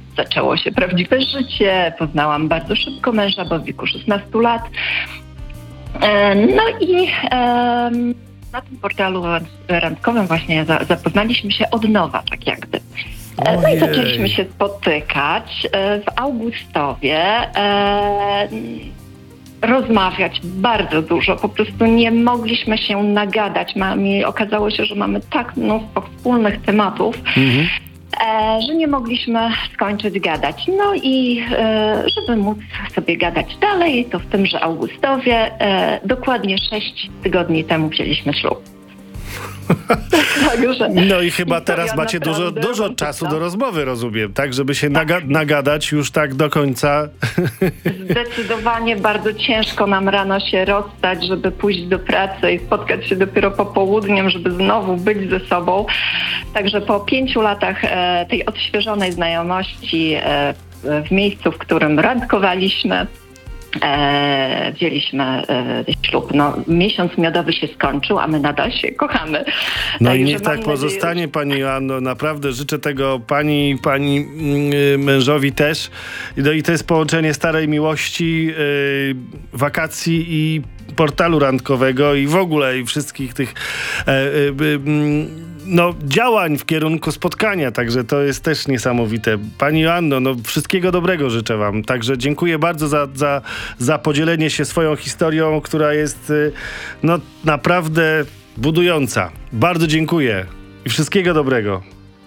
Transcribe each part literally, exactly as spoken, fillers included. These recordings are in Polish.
zaczęło się prawdziwe życie. Poznałam bardzo szybko męża, bo w wieku szesnastu lat. No i na tym portalu randkowym właśnie zapoznaliśmy się od nowa, tak jakby. Ojej. No i zaczęliśmy się spotykać w Augustowie, rozmawiać bardzo dużo, po prostu nie mogliśmy się nagadać. I okazało się, że mamy tak mnóstwo wspólnych tematów, mhm. że nie mogliśmy skończyć gadać. No i żeby móc sobie gadać dalej, to w tymże Augustowie dokładnie sześć tygodni temu wzięliśmy ślub. Także no i chyba teraz macie dużo, dużo czasu do rozmowy, rozumiem, tak? Żeby się tak. naga- nagadać już tak do końca. Zdecydowanie bardzo ciężko nam rano się rozstać, żeby pójść do pracy i spotkać się dopiero popołudniem, żeby znowu być ze sobą. Także po pięciu latach e, tej odświeżonej znajomości e, w miejscu, w którym randkowaliśmy, E, wzięliśmy e, ślub. No, miesiąc miodowy się skończył, a my nadal się kochamy. No i niech tak pozostanie, nadzieję, pani Joanno. Naprawdę życzę tego pani, pani yy, mężowi też. No i to jest połączenie starej miłości, yy, wakacji i portalu randkowego i w ogóle i wszystkich tych yy, yy, yy, no, działań w kierunku spotkania, także to jest też niesamowite. Pani Joanno, no wszystkiego dobrego życzę wam. Także dziękuję bardzo za, za, za podzielenie się swoją historią, która jest no naprawdę budująca. Bardzo dziękuję i wszystkiego dobrego.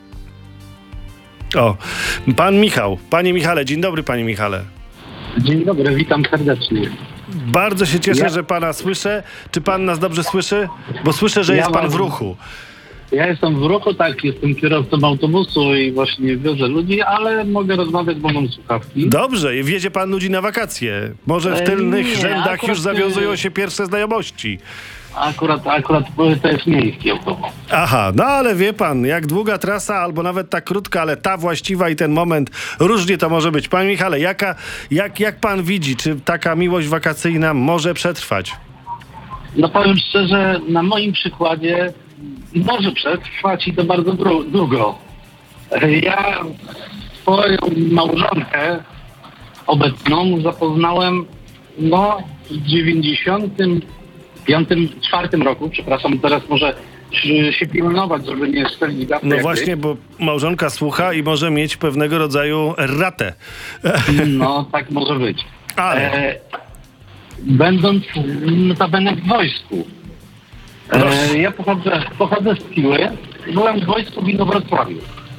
O, pan Michał. Panie Michale, dzień dobry, panie Michale. Dzień dobry, witam serdecznie. Bardzo się cieszę, ja... że pana słyszę. Czy pan nas dobrze słyszy? Bo słyszę, że ja jest pan mam... w ruchu. Ja jestem w ruchu, tak, jestem kierowcą autobusu i właśnie wiozę ludzi, ale mogę rozmawiać, bo mam słuchawki. Dobrze, i wiezie pan ludzi na wakacje. Może w tylnych nie, rzędach akurat... już zawiązują się pierwsze znajomości. Akurat, akurat to jest miejski autobus. Aha, no ale wie pan, jak długa trasa, albo nawet ta krótka, ale ta właściwa i ten moment, różnie to może być. Panie Michale, jaka, jak, jak pan widzi, czy taka miłość wakacyjna może przetrwać? No powiem szczerze, na moim przykładzie może przetrwać i to bardzo długo. Ja swoją małżonkę obecną zapoznałem no w dziewięćdziesiątym piątym, czwartym roku, przepraszam, teraz może się pilnować, żeby nie szczelić daty. No właśnie, bo małżonka słucha i może mieć pewnego rodzaju ratę. No, tak może być. Ale... E, będąc notabene w wojsku. E, ja pochodzę, pochodzę z Piły. Byłem w wojsku w Inowrocławiu.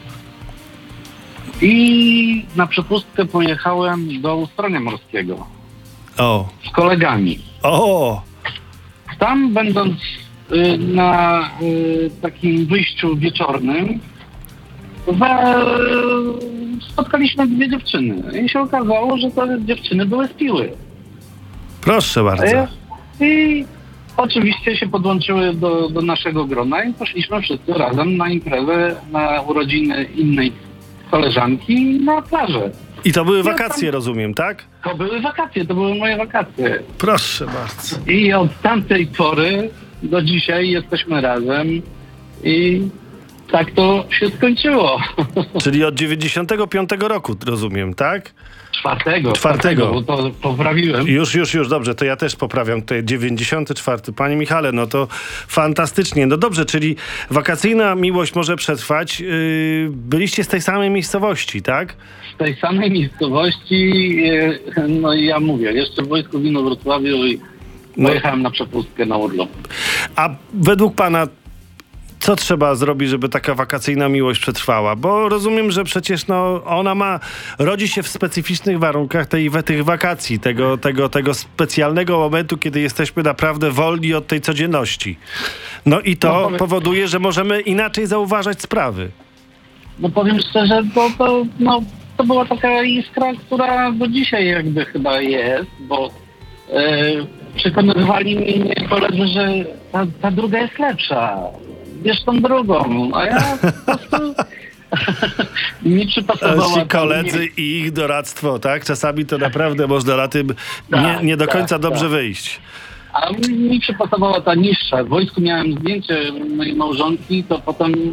I na przepustkę pojechałem do Ustronia Morskiego. O. Z kolegami. O. Tam będąc y, na y, takim wyjściu wieczornym za, y, spotkaliśmy dwie dziewczyny. I się okazało, że te dziewczyny były z Piły. Proszę bardzo. Y, I oczywiście się podłączyły do, do naszego grona i poszliśmy wszyscy razem na imprezę, na urodziny innej koleżanki na plażę. I to były wakacje, tam, rozumiem, tak? To były wakacje, to były moje wakacje. Proszę bardzo. I od tamtej pory do dzisiaj jesteśmy razem i tak to się skończyło. Czyli od dziewięćdziesiątego piątego roku, rozumiem, tak? Czwartego. Czwartego. Bo to poprawiłem. Już, już, już, dobrze, to ja też poprawiam tutaj dziewięćdziesiąty czwarty. Panie Michale, no to fantastycznie. No dobrze, czyli wakacyjna miłość może przetrwać. Yy, byliście z tej samej miejscowości, tak? Z tej samej miejscowości, yy, no i ja mówię, jeszcze w wojsku w Inowrocławiu i no. pojechałem na przepustkę na urlop. A według pana co trzeba zrobić, żeby taka wakacyjna miłość przetrwała? Bo rozumiem, że przecież no, ona ma, rodzi się w specyficznych warunkach tej, tych wakacji, tego, tego, tego specjalnego momentu, kiedy jesteśmy naprawdę wolni od tej codzienności. No i to no, powiem, powoduje, że możemy inaczej zauważać sprawy. No powiem szczerze, to, to, no, to była taka iskra, która do dzisiaj jakby chyba jest, bo yy, przekonywali mnie koledzy, że ta, ta druga jest lepsza. Wiesz tą drugą, a ja po prostu mi przypasowała. Ci koledzy i ich doradztwo, tak? Czasami to naprawdę można na tym tak, nie, nie do końca tak, dobrze tak. wyjść. A mi, mi przypasowała ta niższa. W wojsku miałem zdjęcie mojej małżonki, to potem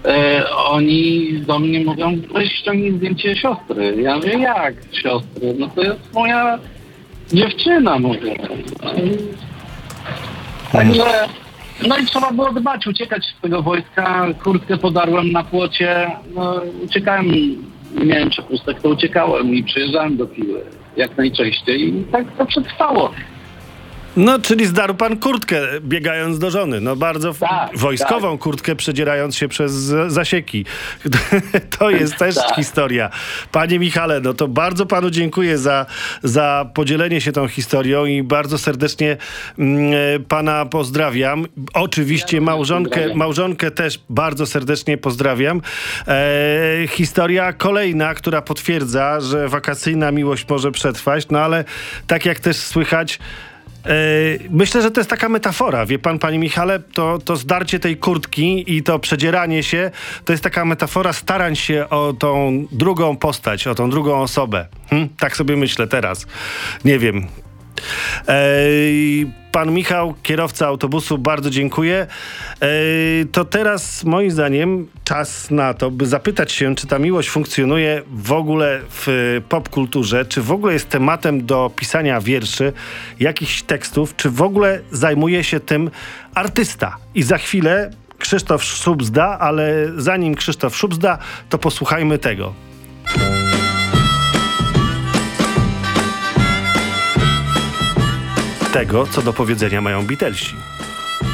e, oni do mnie mówią, weź ściągnij zdjęcie siostry. Ja mówię, jak siostry? No to jest moja dziewczyna, mówię. Także, no i trzeba było dbać, uciekać z tego wojska. Kurtkę podarłem na płocie, no, uciekałem, miałem przepustek, to uciekałem i przyjeżdżałem do Piły jak najczęściej i tak to przetrwało. No, czyli zdarł pan kurtkę, biegając do żony. No, bardzo w- Tak, wojskową tak. kurtkę, przedzierając się przez z- zasieki. To jest też Tak. historia. Panie Michale, no to bardzo panu dziękuję za, za podzielenie się tą historią i bardzo serdecznie mm, pana pozdrawiam. Oczywiście Ja również małżonkę, pozdrawiam. małżonkę też bardzo serdecznie pozdrawiam. E, historia kolejna, która potwierdza, że wakacyjna miłość może przetrwać, no ale tak jak też słychać, E, myślę, że to jest taka metafora, wie pan, panie Michale, to, to zdarcie tej kurtki i to przedzieranie się, to jest taka metafora starań się o tą drugą postać, o tą drugą osobę. Hm? Tak sobie myślę teraz. Nie wiem. E, pan Michał, kierowca autobusu, bardzo dziękuję. E, to teraz, moim zdaniem, czas na to, by zapytać się, czy ta miłość funkcjonuje w ogóle w popkulturze, czy w ogóle jest tematem do pisania wierszy, jakichś tekstów, czy w ogóle zajmuje się tym artysta. I za chwilę Krzysztof Szubzda, ale zanim Krzysztof Szubzda, to posłuchajmy tego. Tego, co do powiedzenia mają Beatlesi.